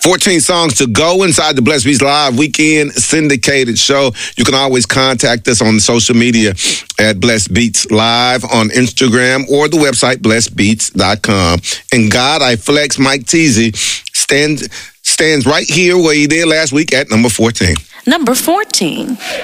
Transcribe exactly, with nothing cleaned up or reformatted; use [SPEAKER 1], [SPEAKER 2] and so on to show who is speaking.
[SPEAKER 1] fourteen songs to go inside the Blessed Beats Live Weekend Syndicated Show. You can always contact us on social media at Blessed Beats Live on Instagram or the website blessed beats dot com. And God, I Flex, Mike Teasy stands, stands right here where he did last week at number fourteen.
[SPEAKER 2] Number fourteen.